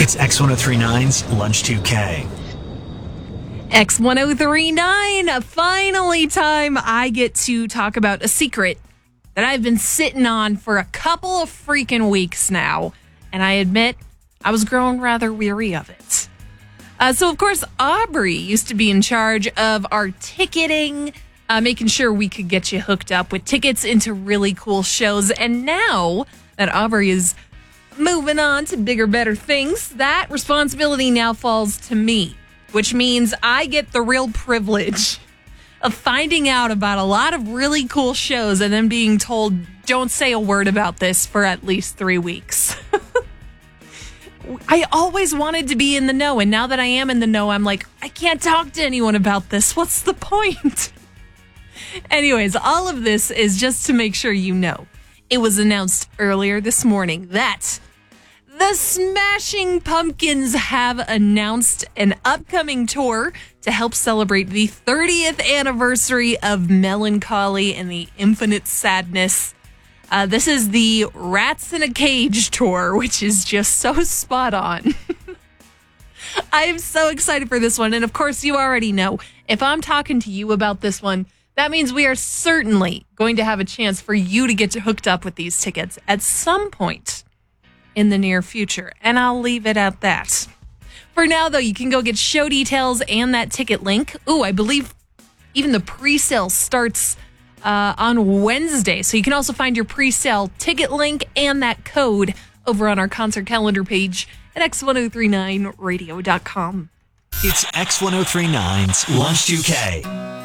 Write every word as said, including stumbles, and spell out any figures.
It's X ten thirty-nine's Lunch two K. X ten thirty-nine, finally time I get to talk about a secret that I've been sitting on for a couple of freaking weeks now. And I admit, I was growing rather weary of it. Uh, so, of course, Aubrey used to be in charge of our ticketing, uh, making sure we could get you hooked up with tickets into really cool shows. And now that Aubrey is moving on to bigger, better things, that responsibility now falls to me, which means I get the real privilege of finding out about a lot of really cool shows and then being told, don't say a word about this for at least three weeks. I always wanted to be in the know, and now that I am in the know, I'm like, I can't talk to anyone about this. What's the point? Anyways, all of this is just to make sure you know. It was announced earlier this morning that the Smashing Pumpkins have announced an upcoming tour to help celebrate the thirtieth anniversary of Melancholy and the Infinite Sadness. Uh, this is the Rats in a Cage tour, which is just so spot on. I'm so excited for this one. And of course, you already know, if I'm talking to you about this one, that means we are certainly going to have a chance for you to get hooked up with these tickets at some point in the near future. And I'll leave it at that. For now, though, you can go get show details and that ticket link. Ooh, I believe even the pre-sale starts uh, on Wednesday. So you can also find your pre-sale ticket link and that code over on our concert calendar page at X ten thirty-nine radio dot com. It's X ten thirty-nine's Lunch two K.